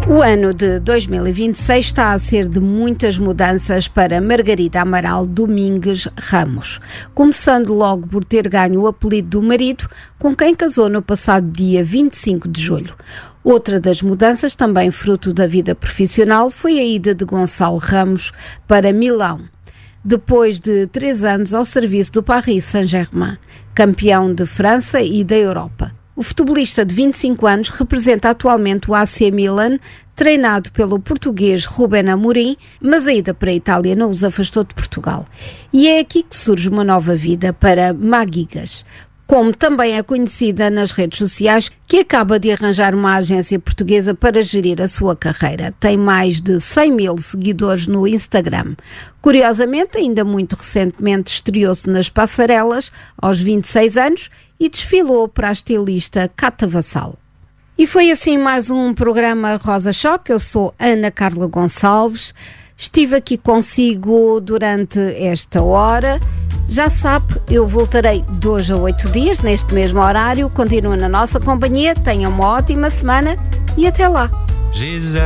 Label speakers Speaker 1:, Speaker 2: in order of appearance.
Speaker 1: O ano de 2026 está a ser de muitas mudanças para Margarida Amaral Domingues Ramos, começando logo por ter ganho o apelido do marido, com quem casou no passado dia 25 de julho. Outra das mudanças, também fruto da vida profissional, foi a ida de Gonçalo Ramos para Milão, depois de 3 anos ao serviço do Paris Saint-Germain, campeão de França e da Europa. O futebolista de 25 anos representa atualmente o AC Milan, treinado pelo português Ruben Amorim, mas a ida para a Itália não os afastou de Portugal. E é aqui que surge uma nova vida para Magigas, como também é conhecida nas redes sociais, que acaba de arranjar uma agência portuguesa para gerir a sua carreira. Tem mais de 100 mil seguidores no Instagram. Curiosamente, ainda muito recentemente estreou-se nas passarelas, aos 26 anos, e desfilou para a estilista Cata Vassal. E foi assim mais um programa Rosa Choque. Eu sou Ana Carla Gonçalves, estive aqui consigo durante esta hora. Já sabe, eu voltarei 2 a 8 dias neste mesmo horário. Continua na nossa companhia, tenha uma ótima semana e até lá.